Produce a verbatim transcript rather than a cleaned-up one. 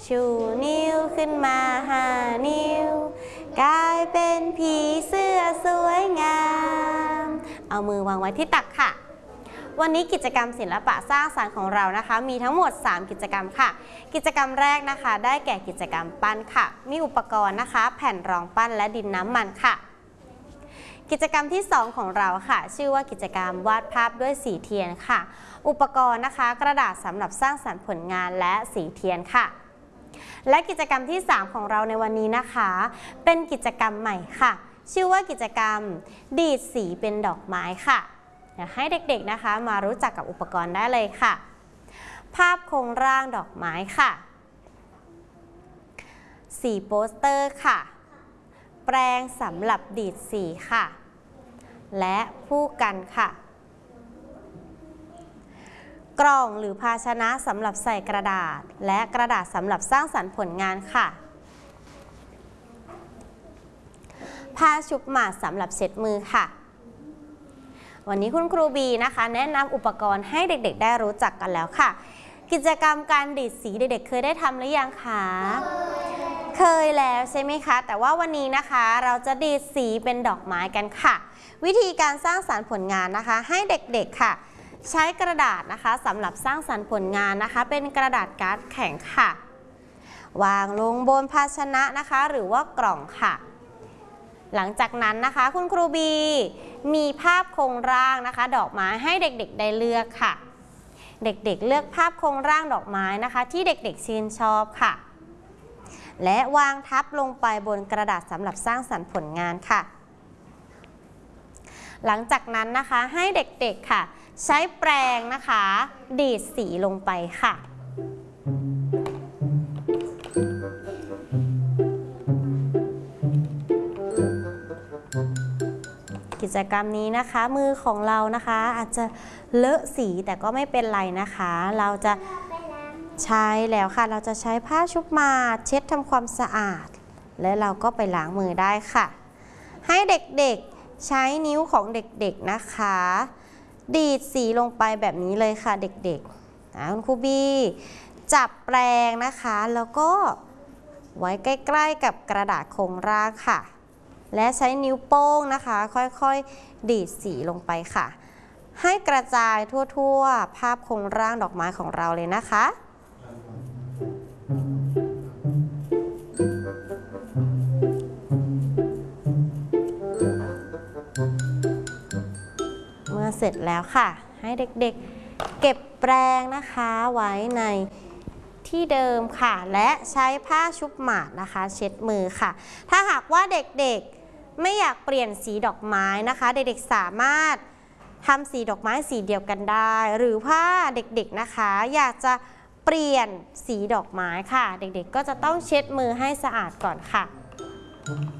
ชูนิ้วขึ้นมาห้านิ้วกลายเป็นผีเสื้อสวยงามเอามือวางไว้ที่ตักค่ะวันนี้กิจกรรมศิลปะสร้างสรรค์ของเรานะคะมีทั้งหมดสามกิจกรรมค่ะกิจกรรมแรกนะคะได้แก่กิจกรรมปั้นค่ะมีอุปกรณ์นะคะแผ่นรองปั้นและดินน้ำมันค่ะกิจกรรมที่สองของเราค่ะชื่อว่ากิจกรรมวาดภาพด้วยสีเทียนค่ะอุปกรณ์นะคะกระดาษสำหรับสร้างสรรค์ผลงานและสีเทียนค่ะและกิจกรรมที่สามของเราในวันนี้นะคะเป็นกิจกรรมใหม่ค่ะชื่อว่ากิจกรรมดีดสีเป็นดอกไม้ค่ะอยากให้เด็กๆนะคะมารู้จักกับอุปกรณ์ได้เลยค่ะภาพโครงร่างดอกไม้ค่ะสีโปสเตอร์ค่ะแปรงสำหรับดีดสีค่ะและผู้กันค่ะกล่องหรือภาชนะสำหรับใส่กระดาษและกระดาษสำหรับสร้างสรรค์ผลงานค่ะผ้าชุบหมาดสำหรับเช็ดมือค่ะวันนี้คุณครูบีนะคะแนะนำอุปกรณ์ให้เด็กๆได้รู้จักกันแล้วค่ะกิจกรรมการดีดสีเด็กๆเคยได้ทำหรือยังคะเคยแล้วใช่ไหมคะแต่ว่าวันนี้นะคะเราจะดีดสีเป็นดอกไม้กันค่ะวิธีการสร้างสรรค์ผลงานนะคะให้เด็กๆค่ะใช้กระดาษนะคะสำหรับสร้างสรรค์ผลงานนะคะเป็นกระดาษการ์ดแข็งค่ะวางลงบนภาชนะนะคะหรือว่ากล่องค่ะหลังจากนั้นนะคะคุณครูบีมีภาพโครงร่างนะคะดอกไม้ให้เด็กๆได้เลือกค่ะเด็กๆเลือกภาพโครงร่างดอกไม้นะคะที่เด็กๆชื่นชอบค่ะและวางทับลงไปบนกระดาษสำหรับสร้างสรรค์ผลงานค่ะหลังจากนั้นนะคะให้เด็กๆค่ะใช้แปรงนะคะดีดสีลงไปค่ะกิจกรรมนี้นะคะมือของเรานะคะอาจจะเลอะสีแต่ก็ไม่เป็นไรนะคะเราจะใช้แล้วค่ะเราจะใช้ผ้าชุบมาเช็ดทำความสะอาดและเราก็ไปล้างมือได้ค่ะให้เด็กๆใช้นิ้วของเด็กๆนะคะดีดสีลงไปแบบนี้เลยค่ะเด็กๆนะคุณครูบีจับแปรงนะคะแล้วก็ไว้ใกล้ๆกับกระดาษโครงร่างค่ะและใช้นิ้วโป้งนะคะค่อยๆดีดสีลงไปค่ะให้กระจายทั่วๆภาพโครงร่างดอกไม้ของเราเลยนะคะเมื่อเสร็จแล้วค่ะให้เด็กๆเก็บแปรงนะคะไว้ในที่เดิมค่ะและใช้ผ้าชุบหมาดนะคะเช็ดมือค่ะถ้าหากว่าเด็กๆไม่อยากเปลี่ยนสีดอกไม้นะคะเด็กๆสามารถทำสีดอกไม้สีเดียวกันได้หรือว่าเด็กๆนะคะอยากจะเปลี่ยนสีดอกไม้ค่ะเด็กๆก็จะต้องเช็ดมือให้สะอาดก่อนค่ะ